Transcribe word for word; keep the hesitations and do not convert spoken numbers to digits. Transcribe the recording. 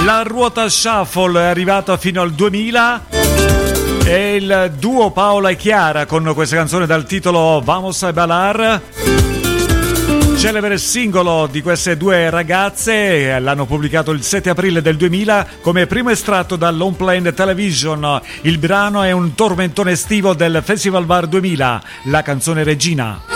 La ruota shuffle è arrivata fino al duemila e il duo Paola e Chiara con questa canzone dal titolo Vamos a Bailar, celebre singolo di queste due ragazze. L'hanno pubblicato il sette aprile del duemila come primo estratto dall'On-Plane Television. Il brano è un tormentone estivo del Festival Bar duemila, la canzone Regina.